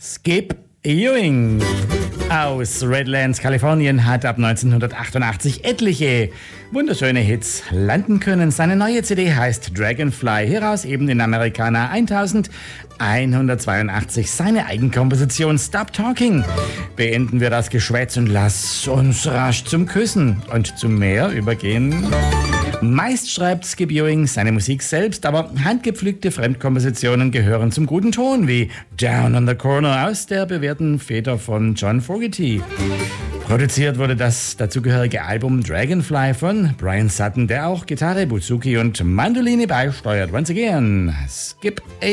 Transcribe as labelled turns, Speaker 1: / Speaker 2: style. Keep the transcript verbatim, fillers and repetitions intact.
Speaker 1: Skip Ewing aus Redlands, Kalifornien, hat ab neunzehnhundertachtundachtzig etliche wunderschöne Hits landen können. Seine neue C D heißt Dragonfly, hieraus eben in Americana elfhundertzweiundachtzig seine Eigenkomposition Stop Talking. Beenden wir das Geschwätz und lass uns rasch zum Küssen und zum Meer übergehen. Meist schreibt Skip Ewing seine Musik selbst, aber handgepflückte Fremdkompositionen gehören zum guten Ton, wie Down on the Corner aus der bewährten Feder von John Fogerty. Produziert wurde das dazugehörige Album Dragonfly von Brian Sutton, der auch Gitarre, Bouzouki und Mandoline beisteuert. Once again, Skip